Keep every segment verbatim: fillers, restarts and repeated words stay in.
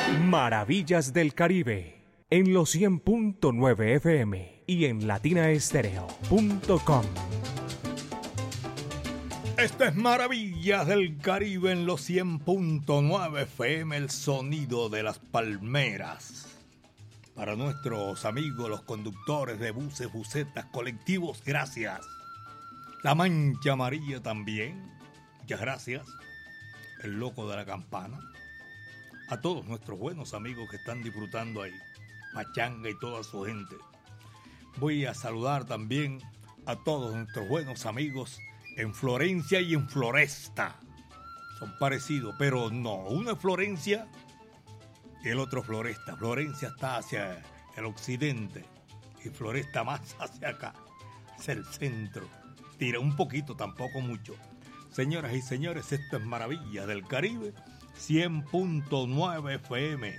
Maravillas del Caribe, en los cien punto nueve F M y en latina estéreo punto com. Esto es Maravillas del Caribe en los cien punto nueve F M, el sonido de las palmeras. Para nuestros amigos, los conductores de buses, busetas, colectivos, gracias. La Mancha Amarilla también, muchas gracias. El Loco de la Campana. A todos nuestros buenos amigos que están disfrutando ahí, Pachanga y toda su gente. Voy a saludar también a todos nuestros buenos amigos en Florencia y en Floresta. Son parecidos, pero no. Uno es Florencia y el otro Floresta. Florencia está hacia el occidente y Floresta más hacia acá, hacia el centro. Tira un poquito, tampoco mucho. Señoras y señores, esto es Maravillas del Caribe, cien punto nueve F M.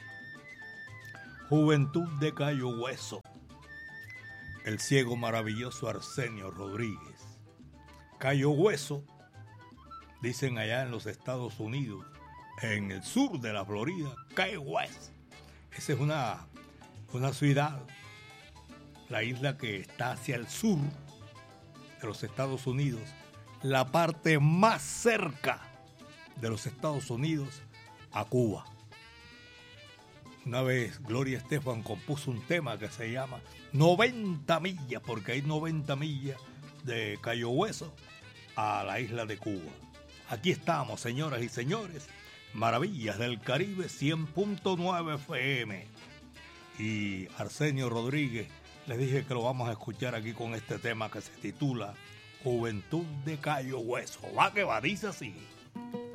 Juventud de Cayo Hueso. El ciego maravilloso Arsenio Rodríguez. Cayo Hueso, dicen allá en los Estados Unidos, en el sur de la Florida, Cayo Hueso. Esa es una, una ciudad, la isla que está hacia el sur de los Estados Unidos, la parte más cerca de los Estados Unidos a Cuba. Una vez Gloria Estefan compuso un tema que se llama noventa millas, porque hay noventa millas de Cayo Hueso a la isla de Cuba. Aquí estamos, señoras y señores, Maravillas del Caribe, cien punto nueve F M. Y Arsenio Rodríguez, les dije que lo vamos a escuchar aquí con este tema que se titula Juventud de Cayo Hueso. Va que va, dice así.